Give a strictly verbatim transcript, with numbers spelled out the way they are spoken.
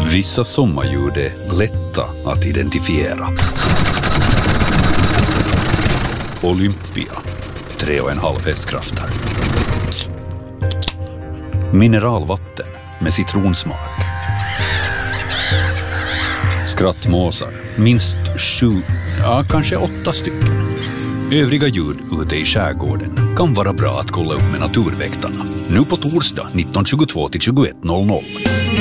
Vissa sommarljud är lätta att identifiera. Olympia, tre och en halv hästkrafter. Mineralvatten med citronsmak. Skrattmåsar, minst sju, ja kanske åtta stycken. Övriga ljud ute i skärgården kan vara bra att kolla upp med naturväktarna. Nu på torsdag nitton tjugotvå till tjugoett noll noll.